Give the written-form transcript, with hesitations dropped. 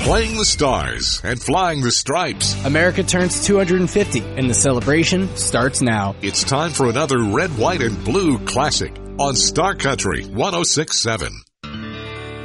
playing the stars and flying the stripes. America turns 250, and the celebration starts now. It's time for another red, white, and blue classic on Star Country 106.7.